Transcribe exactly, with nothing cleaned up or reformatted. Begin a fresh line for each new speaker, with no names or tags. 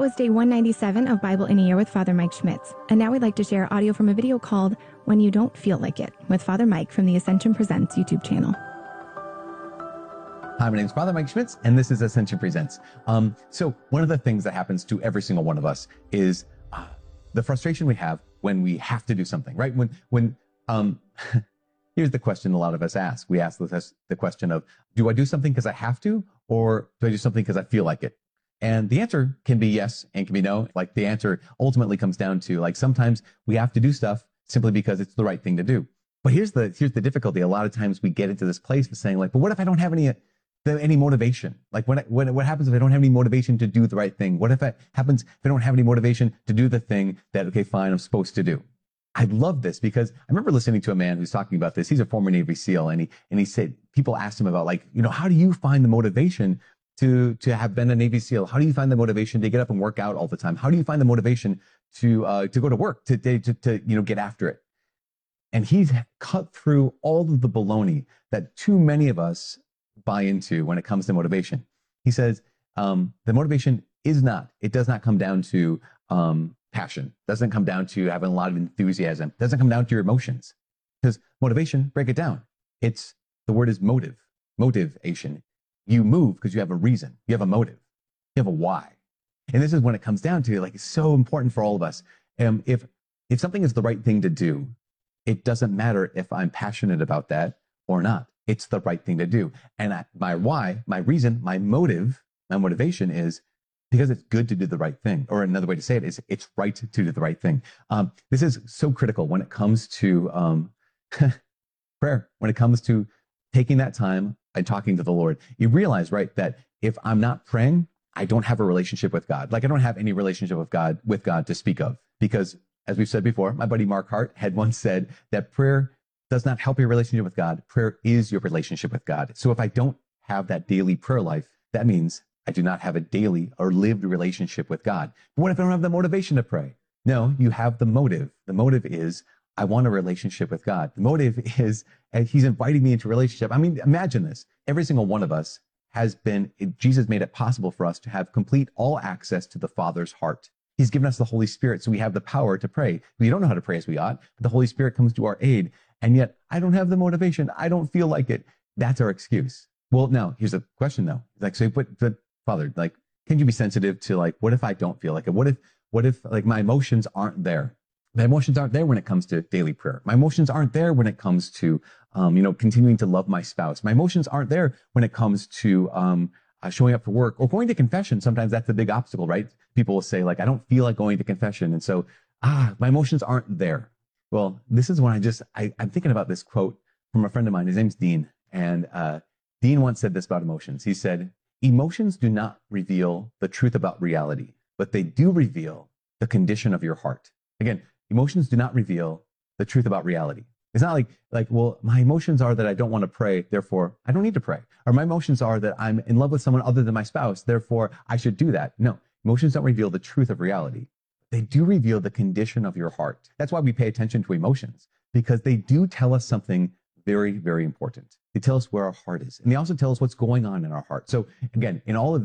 That was day one ninety-seven of Bible in a Year with Father Mike Schmitz. And now we'd like to share audio from a video called When You Don't Feel Like It with Father Mike from the Ascension Presents YouTube channel.
Hi, my name is Father Mike Schmitz, and this is Ascension Presents. Um, so one of the things that happens to every single one of us is uh, the frustration we have when we have to do something, right? When, when um, here's the question a lot of us ask. We ask the, the question of, do I do something because I have to, or do I do something because I feel like it? And the answer can be yes and can be no. Like the answer ultimately comes down to like sometimes we have to do stuff simply because it's the right thing to do. But here's the here's the difficulty. A lot of times we get into this place of saying like, but what if I don't have any any motivation? Like what what what happens if I don't have any motivation to do the right thing? What if it happens if I don't have any motivation to do the thing that okay fine I'm supposed to do? I love this because I remember listening to a man who's talking about this. He's a former Navy SEAL, and he and he said people asked him about like you know how do you find the motivation to to have been a Navy SEAL? How do you find the motivation to get up and work out all the time? How do you find the motivation to uh, to go to work to, to to you know get after it? And he's cut through all of the baloney that too many of us buy into when it comes to motivation. He says um, the motivation is not. It does not come down to um, passion. Doesn't come down to having a lot of enthusiasm. Doesn't come down to your emotions. Because motivation, break it down. It's the word is motive. Motivation. You move because you have a reason. You have a motive. You have a why. And this is when it comes down to like, it's so important for all of us. Um, if, if something is the right thing to do, it doesn't matter if I'm passionate about that or not. It's the right thing to do. And I, my why, my reason, my motive, my motivation is because it's good to do the right thing. Or another way to say it is it's right to do the right thing. Um, this is so critical when it comes to um, prayer, when it comes to taking that time and talking to the Lord. You realize, right, that if I'm not praying, I don't have a relationship with God. Like I don't have any relationship with God, with God to speak of. Because as we've said before, my buddy Mark Hart had once said that prayer does not help your relationship with God. Prayer is your relationship with God. So if I don't have that daily prayer life, that means I do not have a daily or lived relationship with God. But what if I don't have the motivation to pray? No, you have the motive. The motive is I want a relationship with God. The motive is uh, he's inviting me into a relationship. I mean, imagine this. Every single one of us has been, Jesus made it possible for us to have complete all access to the Father's heart. He's given us the Holy Spirit, so we have the power to pray. We don't know how to pray as we ought, but the Holy Spirit comes to our aid. And yet, I don't have the motivation. I don't feel like it. That's our excuse. Well, now, here's the question, though. Like, so, but, but Father, like, can you be sensitive to, like, what if I don't feel like it? What if, what if, like, my emotions aren't there? My emotions aren't there when it comes to daily prayer. My emotions aren't there when it comes to, um, you know, continuing to love my spouse. My emotions aren't there when it comes to um, uh, showing up for work or going to confession. Sometimes that's the big obstacle, right? People will say, like, I don't feel like going to confession. And so, ah, my emotions aren't there. Well, this is when I just, I, I'm thinking about this quote from a friend of mine. His name's Dean. And uh, Dean once said this about emotions. He said, emotions do not reveal the truth about reality, but they do reveal the condition of your heart. Again, emotions do not reveal the truth about reality. It's not like, like, well, my emotions are that I don't want to pray, therefore I don't need to pray. Or my emotions are that I'm in love with someone other than my spouse, therefore I should do that. No, emotions don't reveal the truth of reality. They do reveal the condition of your heart. That's why we pay attention to emotions, because they do tell us something very, very important. They tell us where our heart is. And they also tell us what's going on in our heart. So again, in all of